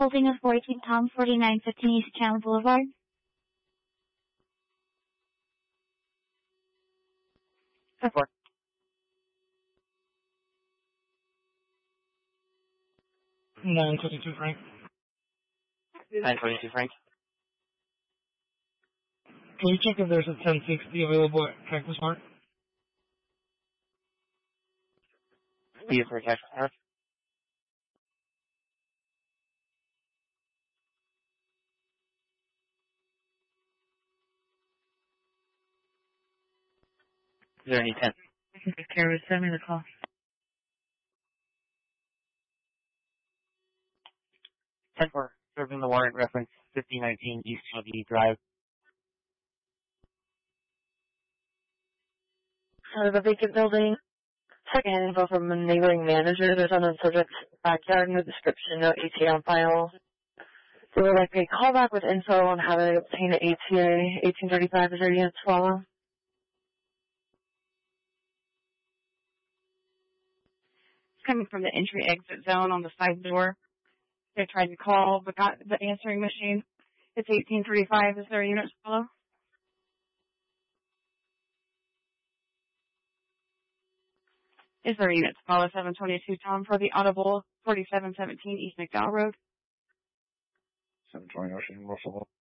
Holding of 14 Tom, 4915 East Channel Boulevard. Four. 922 Frank. 922 Frank. Can you check if there's a 1060 available at Cactus Park? Be it for a cash card. Is there any 10? Kara, send me the call. 10-4, serving the warrant reference 5019 East Chelsea Drive. The vacant building. Second info from a neighboring manager. There's on the subject's backyard, no description, no ATA on file. They would like a callback with info on how to obtain an ATA. 1835 is their unit to follow. Coming from the entry-exit zone on the side door. They tried to call, but got the answering machine. It's 1835. Is there a unit to follow? Is there a unit to follow? 722 Tom for the Audible, 4717 East McDowell Road. 720 Ocean, Russell.